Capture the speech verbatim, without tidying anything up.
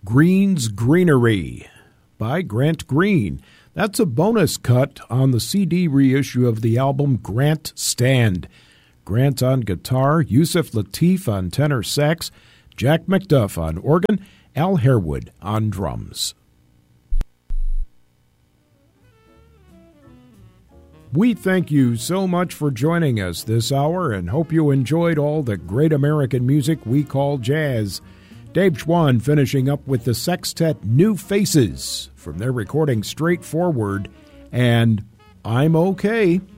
Green's Greenery by Grant Green. That's a bonus cut on the C D reissue of the album Grant Stand. Grant on guitar, Yusef Lateef on tenor sax, Jack McDuff on organ, Al Harewood on drums. We thank you so much for joining us this hour and hope you enjoyed all the great American music we call jazz. Dave Schwann finishing up with the sextet New Faces from their recording Straightforward and I'm Okay.